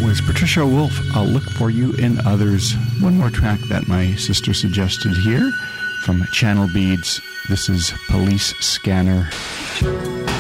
was Patricia Wolf, I'll Look For You in Others. One more track that my sister suggested here from Channel Beads. This is Police Scanner.